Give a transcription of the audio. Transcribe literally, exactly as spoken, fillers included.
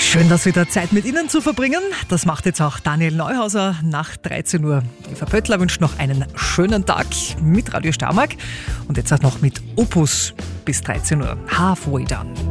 Schön, dass wieder Zeit mit Ihnen zu verbringen. Das macht jetzt auch Daniel Neuhauser nach dreizehn Uhr. Eva Pöttler wünscht noch einen schönen Tag mit Radio Steiermark und jetzt auch noch mit Opus bis dreizehn Uhr. Halfway Done.